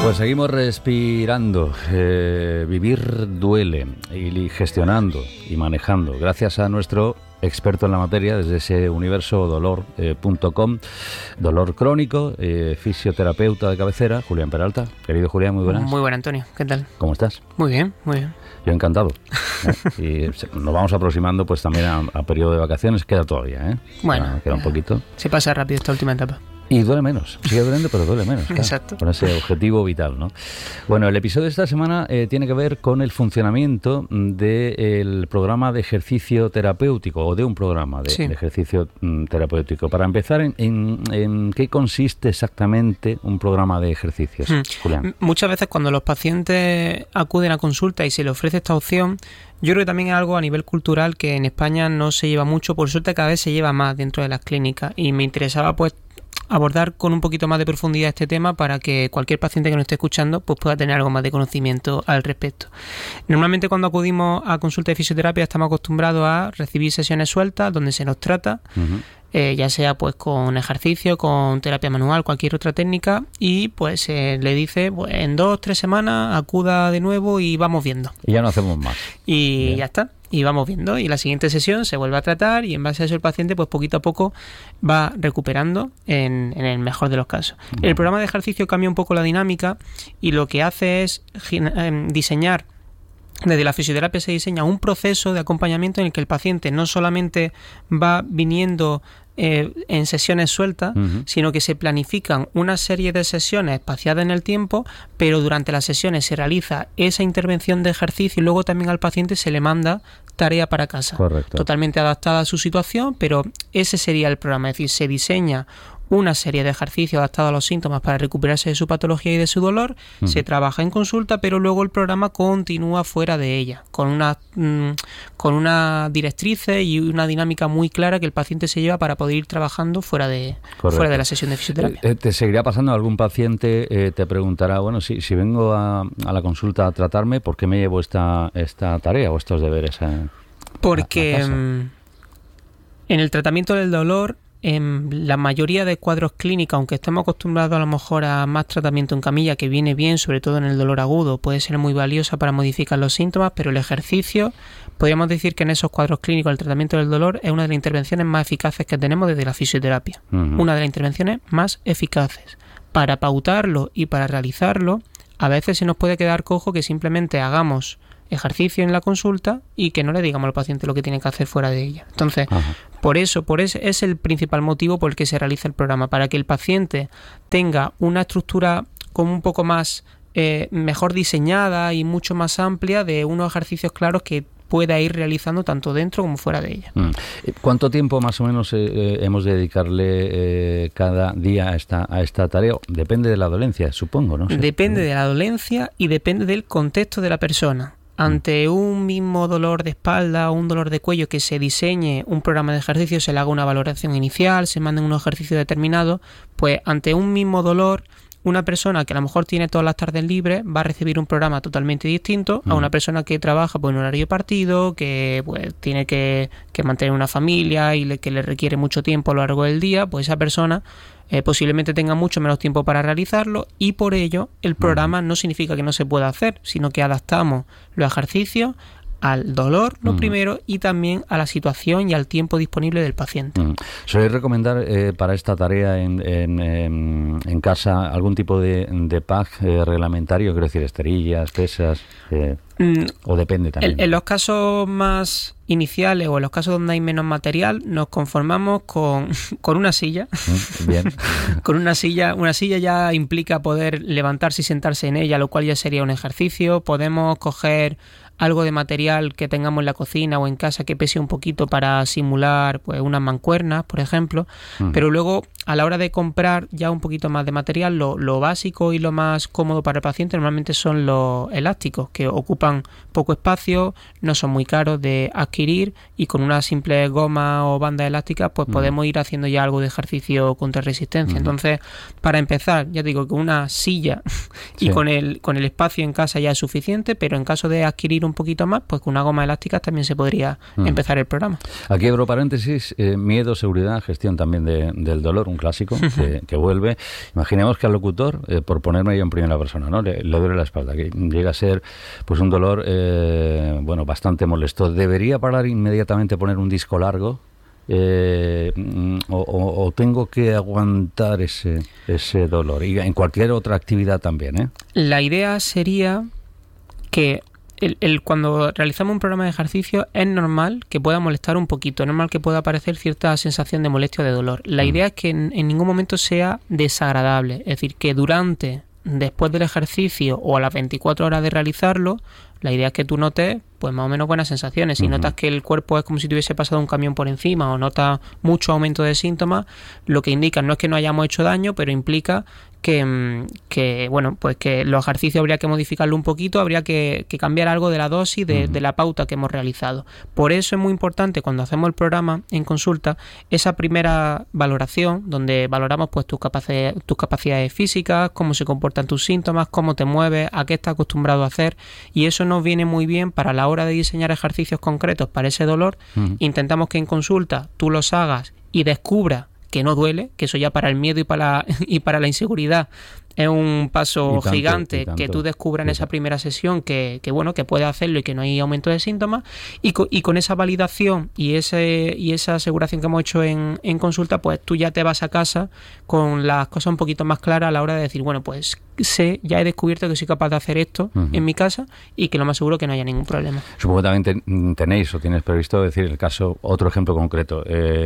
Pues seguimos respirando. Vivir duele, y gestionando y manejando. Gracias a nuestro experto en la materia desde ese universo dolor.com, dolor crónico, fisioterapeuta de cabecera, Julián Peralta. Querido Julián, muy buenas. Muy buenas, Antonio. ¿Qué tal? ¿Cómo estás? Muy bien, muy bien. Yo encantado. Y nos vamos aproximando pues también a periodo de vacaciones. Queda todavía, ¿eh? Bueno, queda un poquito. Se pasa rápido esta última etapa. Y duele menos, sigue doliendo, pero duele menos. Claro, exacto. Con ese objetivo vital, ¿no? Bueno, el episodio de esta semana tiene que ver con el funcionamiento del programa de ejercicio terapéutico, o de un programa de ejercicio terapéutico. Para empezar, ¿en qué consiste exactamente un programa de ejercicios, Julián? Muchas veces cuando los pacientes acuden a consulta y se les ofrece esta opción, yo creo que también es algo a nivel cultural que en España no se lleva mucho, por suerte cada vez se lleva más dentro de las clínicas, y me interesaba pues abordar con un poquito más de profundidad este tema para que cualquier paciente que nos esté escuchando pues pueda tener algo más de conocimiento al respecto. Normalmente cuando acudimos a consulta de fisioterapia estamos acostumbrados a recibir sesiones sueltas donde se nos trata, ya sea pues con ejercicio, con terapia manual, cualquier otra técnica, y pues le dice pues, en 2-3 semanas acuda de nuevo y vamos viendo. Y ya no hacemos más. Y Bien. Ya está. Y vamos viendo, y la siguiente sesión se vuelve a tratar, y en base a eso el paciente pues poquito a poco va recuperando en el mejor de los casos. El programa de ejercicio cambia un poco la dinámica y lo que hace es diseñar, desde la fisioterapia se diseña un proceso de acompañamiento en el que el paciente no solamente va viniendo en sesiones sueltas, sino que se planifican una serie de sesiones espaciadas en el tiempo, pero durante las sesiones se realiza esa intervención de ejercicio y luego también al paciente se le manda tarea para casa. Correcto. Totalmente adaptada a su situación, pero ese sería el programa, es decir, se diseña una serie de ejercicios adaptados a los síntomas para recuperarse de su patología y de su dolor, se trabaja en consulta, pero luego el programa continúa fuera de ella, con una directrices y una dinámica muy clara que el paciente se lleva para poder ir trabajando fuera de la sesión de fisioterapia. ¿Te seguirá pasando? Algún paciente te preguntará, bueno, si vengo a la consulta a tratarme, ¿por qué me llevo esta tarea o estos deberes Porque a casa? En el tratamiento del dolor, en la mayoría de cuadros clínicos, aunque estemos acostumbrados a lo mejor a más tratamiento en camilla, que viene bien, sobre todo en el dolor agudo, puede ser muy valiosa para modificar los síntomas, pero el ejercicio, podríamos decir que en esos cuadros clínicos el tratamiento del dolor es una de las intervenciones más eficaces que tenemos desde la fisioterapia. Una de las intervenciones más eficaces. Para pautarlo y para realizarlo, a veces se nos puede quedar cojo que simplemente hagamos ejercicio en la consulta y que no le digamos al paciente lo que tiene que hacer fuera de ella. Entonces, por eso es el principal motivo por el que se realiza el programa, para que el paciente tenga una estructura como un poco más mejor diseñada y mucho más amplia de unos ejercicios claros que pueda ir realizando tanto dentro como fuera de ella. ¿Cuánto tiempo más o menos hemos de dedicarle cada día a esta tarea? Depende de la dolencia, supongo, ¿no? Depende de la dolencia y depende del contexto de la persona. Ante un mismo dolor de espalda o un dolor de cuello, que se diseñe un programa de ejercicio, se le haga una valoración inicial, se manden unos ejercicios determinados, pues ante un mismo dolor, una persona que a lo mejor tiene todas las tardes libres va a recibir un programa totalmente distinto a una persona que trabaja pues, en horario partido, que pues tiene que mantener una familia y que le requiere mucho tiempo a lo largo del día. Pues esa persona posiblemente tenga mucho menos tiempo para realizarlo, y por ello el programa no significa que no se pueda hacer, sino que adaptamos los ejercicios al dolor, lo primero, y también a la situación y al tiempo disponible del paciente. ¿Soléis recomendar para esta tarea en casa algún tipo de pack reglamentario? Quiero decir, esterillas, pesas, o depende también. En los casos más iniciales o en los casos donde hay menos material, nos conformamos con una silla. Bien. Con una silla ya implica poder levantarse y sentarse en ella, lo cual ya sería un ejercicio. Podemos coger algo de material que tengamos en la cocina o en casa que pese un poquito para simular pues unas mancuernas, por ejemplo, pero luego a la hora de comprar ya un poquito más de material, lo básico y lo más cómodo para el paciente normalmente son los elásticos, que ocupan poco espacio, no son muy caros de adquirir, y con una simple goma o banda elástica pues podemos ir haciendo ya algo de ejercicio contra resistencia. Entonces, para empezar, ya digo que una silla y con el espacio en casa ya es suficiente, pero en caso de adquirir un un poquito más, pues con una goma elástica también se podría empezar el programa. Aquí abro paréntesis, miedo, seguridad, gestión también del dolor, un clásico que vuelve. Imaginemos que al locutor, por ponerme yo en primera persona, ¿no? Le duele la espalda, que llega a ser pues un dolor bastante molesto. ¿Debería parar inmediatamente, poner un disco largo? O tengo que aguantar ese dolor, y en cualquier otra actividad también, La idea sería que cuando realizamos un programa de ejercicio es normal que pueda molestar un poquito, es normal que pueda aparecer cierta sensación de molestia o de dolor. La idea es que en ningún momento sea desagradable, es decir, que después del ejercicio o a las 24 horas de realizarlo, la idea es que tú notes pues más o menos buenas sensaciones. Si notas que el cuerpo es como si te hubiese pasado un camión por encima o notas mucho aumento de síntomas, lo que indica no es que no hayamos hecho daño, pero implica que los ejercicios habría que modificarlo un poquito, habría que cambiar algo de la dosis, de la pauta que hemos realizado. Por eso es muy importante cuando hacemos el programa en consulta, esa primera valoración, donde valoramos pues tus capacidades físicas, cómo se comportan tus síntomas, cómo te mueves, a qué estás acostumbrado a hacer, y eso nos viene muy bien para la hora de diseñar ejercicios concretos para ese dolor. Intentamos que en consulta tú los hagas y descubras que no duele, que eso ya para el miedo y para la inseguridad es un paso gigante, que tú descubras en esa primera sesión que puedes hacerlo y que no hay aumento de síntomas, y con esa validación y esa aseguración que hemos hecho en consulta, pues tú ya te vas a casa con las cosas un poquito más claras a la hora de decir, bueno, pues ya he descubierto que soy capaz de hacer esto en mi casa y que lo más seguro que no haya ningún problema. Supongo que también tienes previsto decir el caso, otro ejemplo concreto.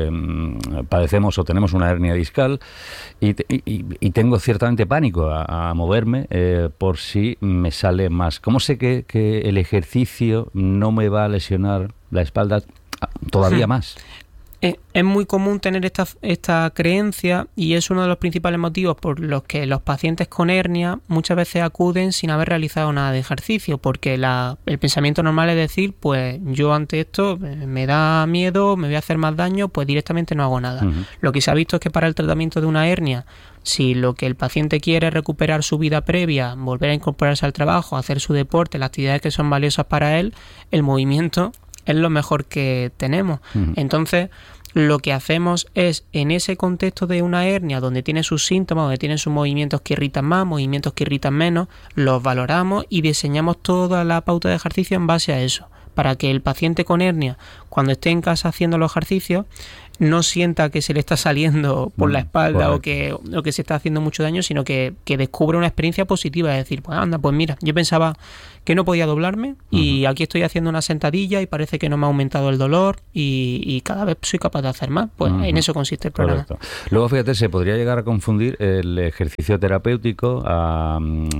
Padecemos o tenemos una hernia discal y tengo ciertamente pánico a moverme por si me sale más. ¿Cómo sé que el ejercicio no me va a lesionar la espalda todavía más? Es muy común tener esta creencia, y es uno de los principales motivos por los que los pacientes con hernia muchas veces acuden sin haber realizado nada de ejercicio, porque el pensamiento normal es decir, pues yo ante esto me da miedo, me voy a hacer más daño, pues directamente no hago nada. Lo que se ha visto es que para el tratamiento de una hernia, si lo que el paciente quiere es recuperar su vida previa, volver a incorporarse al trabajo, hacer su deporte, las actividades que son valiosas para él, el movimiento es lo mejor que tenemos. Entonces, lo que hacemos es, en ese contexto de una hernia donde tiene sus síntomas, donde tiene sus movimientos que irritan más, movimientos que irritan menos, los valoramos y diseñamos toda la pauta de ejercicio en base a eso, para que el paciente con hernia, cuando esté en casa haciendo los ejercicios, no sienta que se le está saliendo por la espalda o que se está haciendo mucho daño, sino que descubre una experiencia positiva, es decir, pues anda, pues mira, yo pensaba que no podía doblarme y aquí estoy haciendo una sentadilla y parece que no me ha aumentado el dolor y cada vez soy capaz de hacer más. Pues en eso consiste el programa. Correcto. Luego, fíjate, se podría llegar a confundir el ejercicio terapéutico a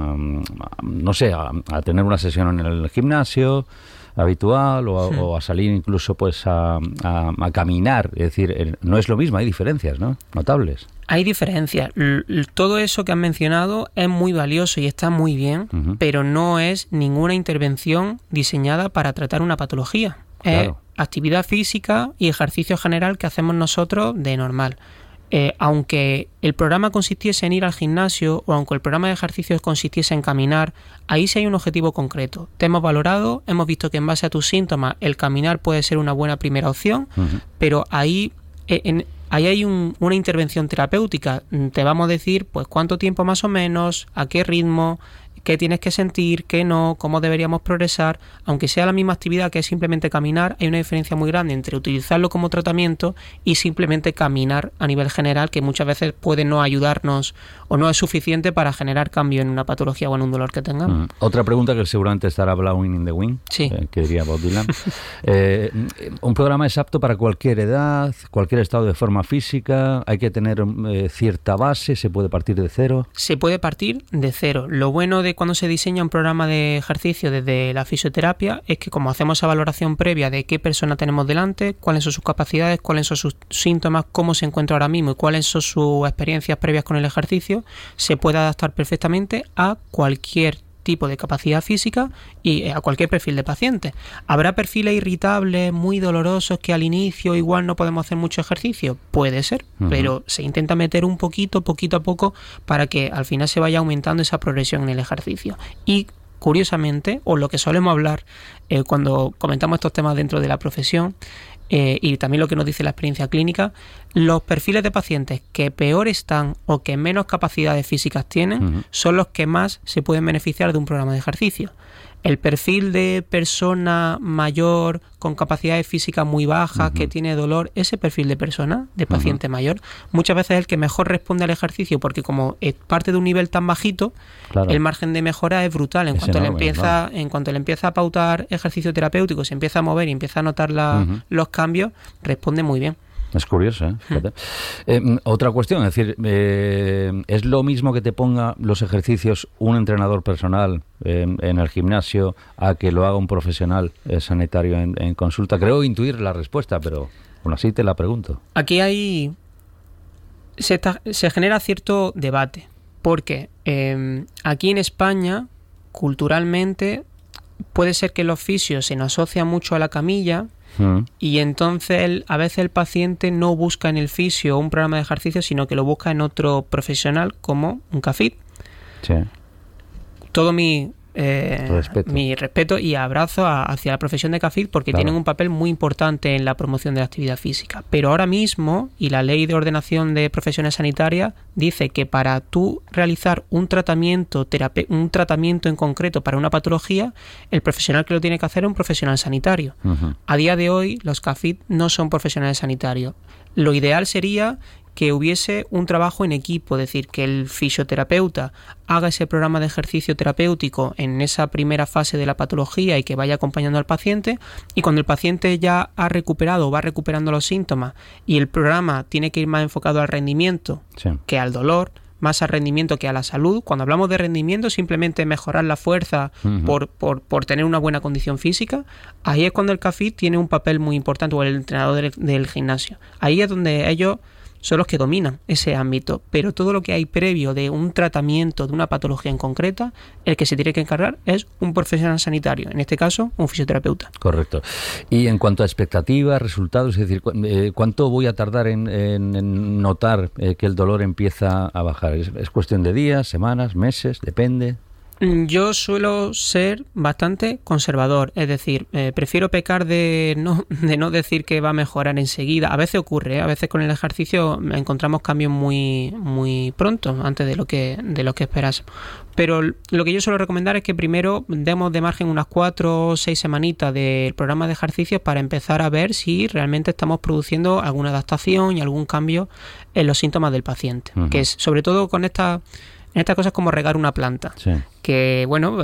tener una sesión en el gimnasio habitual o a salir incluso pues a caminar. Es decir, no es lo mismo, hay diferencias, ¿no? Notables. Hay diferencias. Todo eso que han mencionado es muy valioso y está muy bien, pero no es ninguna intervención diseñada para tratar una patología. Claro. Es actividad física y ejercicio general que hacemos nosotros de normal. Aunque el programa consistiese en ir al gimnasio o aunque el programa de ejercicios consistiese en caminar, ahí sí hay un objetivo concreto. Te hemos valorado, hemos visto que en base a tus síntomas el caminar puede ser una buena primera opción, pero ahí hay una intervención terapéutica. Te vamos a decir pues cuánto tiempo más o menos, a qué ritmo, qué tienes que sentir, qué no, cómo deberíamos progresar. Aunque sea la misma actividad que es simplemente caminar, hay una diferencia muy grande entre utilizarlo como tratamiento y simplemente caminar a nivel general, que muchas veces puede no ayudarnos o no es suficiente para generar cambio en una patología o en un dolor que tengamos. Otra pregunta que seguramente estará blowing in the wind, sí. Que diría Bob Dylan. ¿Un programa es apto para cualquier edad, cualquier estado de forma física? ¿Hay que tener cierta base? ¿Se puede partir de cero? Se puede partir de cero. Lo bueno de cuando se diseña un programa de ejercicio desde la fisioterapia es que como hacemos esa valoración previa de qué persona tenemos delante, cuáles son sus capacidades, cuáles son sus síntomas, cómo se encuentra ahora mismo y cuáles son sus experiencias previas con el ejercicio, se puede adaptar perfectamente a cualquier tipo de capacidad física y a cualquier perfil de paciente. Habrá perfiles irritables, muy dolorosos, que al inicio igual no podemos hacer mucho ejercicio. Puede ser, pero se intenta meter poquito a poco, para que al final se vaya aumentando esa progresión en el ejercicio. Y curiosamente, o lo que solemos hablar cuando comentamos estos temas dentro de la profesión, y también lo que nos dice la experiencia clínica, los perfiles de pacientes que peor están o que menos capacidades físicas tienen son los que más se pueden beneficiar de un programa de ejercicio. El perfil de persona mayor con capacidades físicas muy bajas, que tiene dolor, ese perfil de persona, de paciente mayor, muchas veces es el que mejor responde al ejercicio, porque como parte de un nivel tan bajito, claro, el margen de mejora es brutal. En cuanto le empieza a pautar ejercicio terapéutico, se empieza a mover y empieza a notar los cambios, responde muy bien. Es curioso, ¿eh? Fíjate. Otra cuestión, es decir, ¿es lo mismo que te ponga los ejercicios un entrenador personal en el gimnasio a que lo haga un profesional sanitario en consulta? Creo intuir la respuesta, pero aún así te la pregunto. Aquí se genera cierto debate, porque aquí en España, culturalmente, puede ser que los fisios se nos asocian mucho a la camilla, y entonces a veces el paciente no busca en el fisio un programa de ejercicio, sino que lo busca en otro profesional como un CAFID. Sí. Todo mi respeto y abrazo hacia la profesión de CAFID, porque tienen un papel muy importante en la promoción de la actividad física. Pero ahora mismo, y la Ley de Ordenación de Profesiones Sanitarias dice que para tú realizar un tratamiento en concreto para una patología, el profesional que lo tiene que hacer es un profesional sanitario. A día de hoy, los CAFID no son profesionales sanitarios. Lo ideal sería que hubiese un trabajo en equipo, es decir, que el fisioterapeuta haga ese programa de ejercicio terapéutico en esa primera fase de la patología y que vaya acompañando al paciente, y cuando el paciente ya ha recuperado o va recuperando los síntomas y el programa tiene que ir más enfocado al rendimiento que al dolor, más al rendimiento que a la salud. Cuando hablamos de rendimiento, simplemente mejorar la fuerza por tener una buena condición física, ahí es cuando el CAFID tiene un papel muy importante, o el entrenador del gimnasio. Ahí es donde ellos son los que dominan ese ámbito, pero todo lo que hay previo de un tratamiento de una patología en concreta, el que se tiene que encargar es un profesional sanitario, en este caso un fisioterapeuta. Correcto. Y en cuanto a expectativas, resultados, es decir, ¿cuánto voy a tardar en notar que el dolor empieza a bajar? ¿Es cuestión de días, semanas, meses? ¿Depende? Yo suelo ser bastante conservador, es decir, prefiero pecar de no decir que va a mejorar enseguida. A veces ocurre, a veces con el ejercicio encontramos cambios muy, muy pronto, antes de lo que esperásemos. Pero lo que yo suelo recomendar es que primero demos de margen unas 4 o 6 semanitas del programa de ejercicios para empezar a ver si realmente estamos produciendo alguna adaptación y algún cambio en los síntomas del paciente. Que es, sobre todo con estas cosas, como regar una planta, que bueno,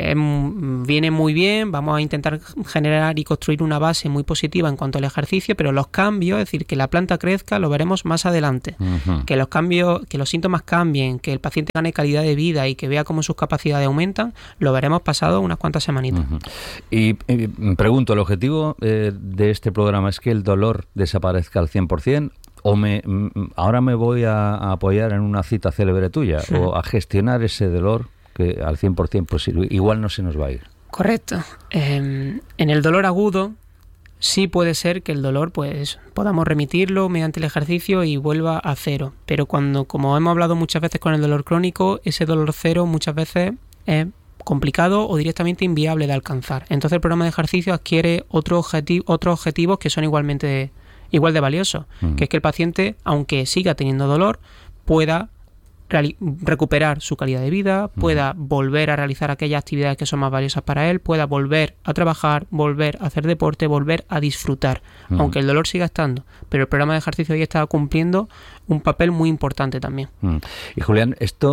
viene muy bien, vamos a intentar generar y construir una base muy positiva en cuanto al ejercicio, pero los cambios, es decir, que la planta crezca, lo veremos más adelante. Que los cambios, que los síntomas cambien, que el paciente gane calidad de vida y que vea cómo sus capacidades aumentan, lo veremos pasado unas cuantas semanitas. Y pregunto, ¿el objetivo de este programa es que el dolor desaparezca al 100%? ¿O ahora me voy a apoyar en una cita célebre tuya? ¿O a gestionar ese dolor que al 100% pues igual no se nos va a ir? Correcto. En el dolor agudo sí puede ser que el dolor pues podamos remitirlo mediante el ejercicio y vuelva a cero. Pero como hemos hablado muchas veces con el dolor crónico, ese dolor cero muchas veces es complicado o directamente inviable de alcanzar. Entonces el programa de ejercicio adquiere otros objetivos que son igual de valioso, que es que el paciente, aunque siga teniendo dolor, pueda recuperar su calidad de vida, pueda volver a realizar aquellas actividades que son más valiosas para él, pueda volver a trabajar, volver a hacer deporte, volver a disfrutar, aunque el dolor siga estando. Pero el programa de ejercicio hoy está cumpliendo un papel muy importante también. Y Julián,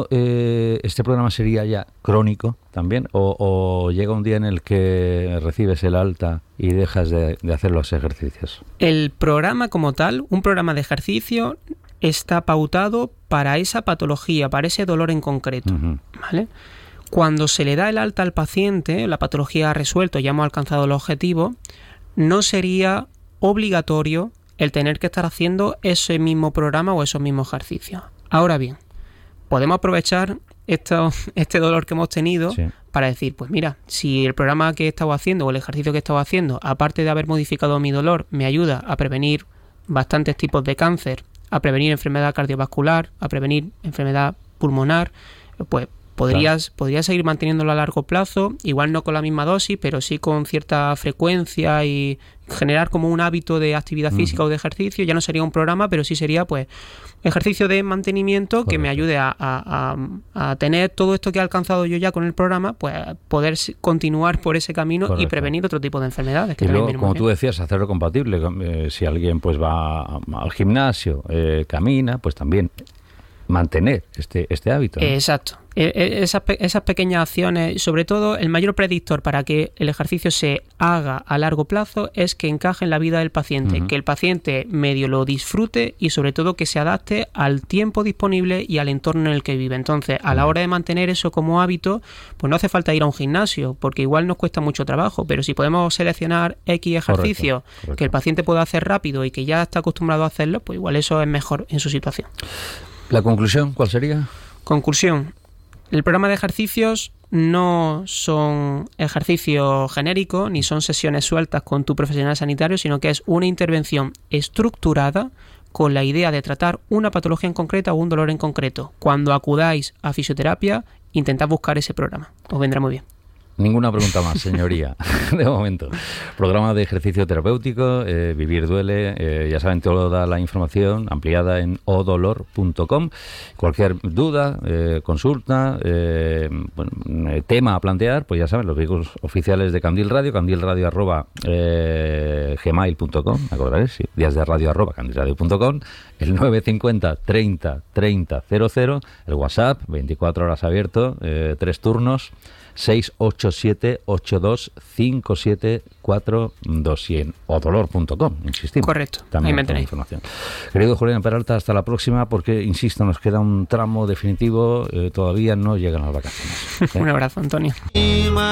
¿este programa sería ya crónico también? ¿O llega un día en el que recibes el alta y dejas de hacer los ejercicios? El programa como tal, un programa de ejercicio, está pautado para esa patología, para ese dolor en concreto, ¿vale? Cuando se le da el alta al paciente, la patología ha resuelto, ya hemos alcanzado el objetivo, no sería obligatorio el tener que estar haciendo ese mismo programa o esos mismos ejercicios. Ahora bien, podemos aprovechar este dolor que hemos tenido para decir, pues mira, si el programa que he estado haciendo o el ejercicio que he estado haciendo, aparte de haber modificado mi dolor, me ayuda a prevenir bastantes tipos de cáncer, a prevenir enfermedad cardiovascular, a prevenir enfermedad pulmonar, pues Podrías seguir manteniéndolo a largo plazo, igual no con la misma dosis, pero sí con cierta frecuencia y generar como un hábito de actividad física o de ejercicio. Ya no sería un programa, pero sí sería pues ejercicio de mantenimiento que me ayude a tener todo esto que he alcanzado yo ya con el programa, pues poder continuar por ese camino y prevenir otro tipo de enfermedades. Que y luego, como tú decías, hacerlo compatible. Si alguien pues va al gimnasio, camina, pues también mantener este hábito, ¿no? Exacto. Esas pequeñas acciones, sobre todo el mayor predictor para que el ejercicio se haga a largo plazo es que encaje en la vida del paciente, que el paciente medio lo disfrute y sobre todo que se adapte al tiempo disponible y al entorno en el que vive. Entonces, a la hora de mantener eso como hábito, pues no hace falta ir a un gimnasio, porque igual nos cuesta mucho trabajo, pero si podemos seleccionar X ejercicios que el paciente pueda hacer rápido y que ya está acostumbrado a hacerlo, pues igual eso es mejor en su situación. ¿La conclusión cuál sería? Conclusión. El programa de ejercicios no son ejercicios genéricos ni son sesiones sueltas con tu profesional sanitario, sino que es una intervención estructurada con la idea de tratar una patología en concreta o un dolor en concreto. Cuando acudáis a fisioterapia, intentad buscar ese programa. Os vendrá muy bien. Ninguna pregunta más, señoría, de momento. Programa de ejercicio terapéutico, Vivir Duele, ya saben, toda la información ampliada en odolor.com. Cualquier duda, consulta, tema a plantear, pues ya saben, los vehículos oficiales de Candil Radio, candilradio@gmail.com, me acordaré, sí, díasderadio@candilradio.com, el 950 30 30 00, el WhatsApp, 24 horas abierto, 3 turnos, 687-825742 y en odolor.com, insistimos. Correcto, también ahí me tenéis. Información. Querido Julián Peralta, hasta la próxima, porque, insisto, nos queda un tramo definitivo, todavía no llegan las vacaciones. Un abrazo, Antonio.